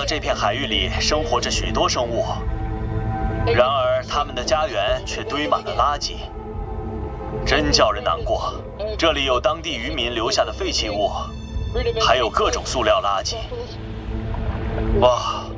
的这片海域里生活着许多生物，然而它们的家园却堆满了垃圾，真叫人难过。这里有当地渔民留下的废弃物，还有各种塑料垃圾。哇，